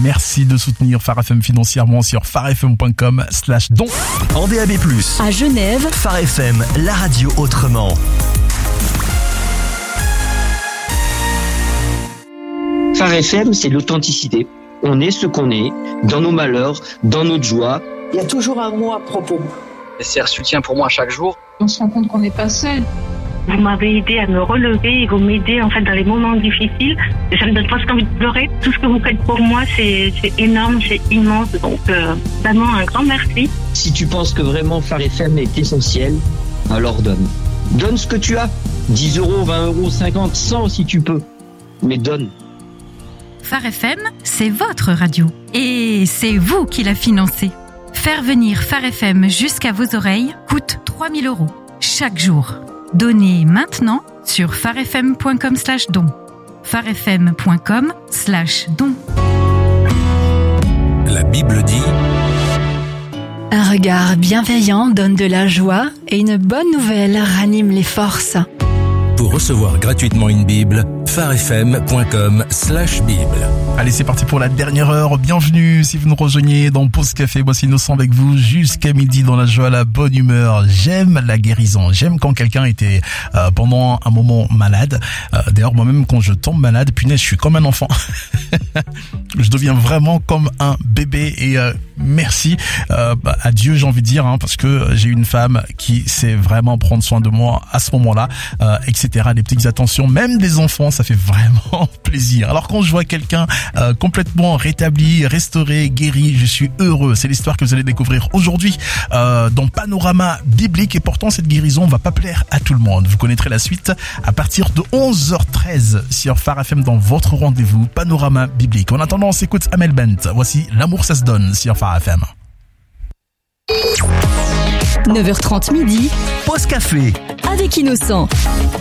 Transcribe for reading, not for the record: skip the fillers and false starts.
Merci de soutenir Phare FM financièrement sur pharefm.com/don. En DAB+, à Genève, Phare FM, la radio autrement. Phare FM, c'est l'authenticité. On est ce qu'on est, dans nos malheurs, dans notre joie. Il y a toujours un mot à propos. C'est un soutien pour moi chaque jour. On se rend compte qu'on n'est pas seul. Vous m'avez aidé à me relever et vous m'aidez en fait dans les moments difficiles. Ça me donne presque envie de pleurer. Tout ce que vous faites pour moi, c'est énorme, c'est immense. Donc vraiment un grand merci. Si tu penses que vraiment Phare FM est essentiel, alors donne. Donne ce que tu as. 10 euros, 20 euros, 50, 100 si tu peux. Mais donne. Phare FM, c'est votre radio. Et c'est vous qui la financez. Faire venir Phare FM jusqu'à vos oreilles coûte 3 000 € chaque jour. Donnez maintenant sur pharefm.com/don. pharefm.com/don. La Bible dit... un regard bienveillant donne de la joie et une bonne nouvelle ranime les forces. Pour recevoir gratuitement une Bible, pharefm.com/bible. Allez, c'est parti pour la dernière heure. Bienvenue si vous nous rejoignez dans Pause Café. Voici Innocent avec vous jusqu'à midi dans la joie, la bonne humeur. J'aime la guérison. J'aime quand quelqu'un était pendant un moment malade. D'ailleurs, moi-même, quand je tombe malade, punaise, je suis comme un enfant. Je deviens vraiment comme un bébé et merci à Dieu, j'ai envie de dire, parce que j'ai une femme qui sait vraiment prendre soin de moi à ce moment-là, etc. Des petites attentions, même des enfants, ça fait vraiment plaisir. Alors quand je vois quelqu'un complètement rétabli, restauré, guéri, je suis heureux. C'est l'histoire que vous allez découvrir aujourd'hui dans Panorama Biblique. Et pourtant, cette guérison va pas plaire à tout le monde. Vous connaîtrez la suite à partir de 11h13 sur Phare FM dans votre rendez-vous Panorama Biblique. En attendant, on s'écoute Amel Bent. Voici L'amour ça se donne sur Phare FM. 9h30 midi, Pause Café avec Innocent.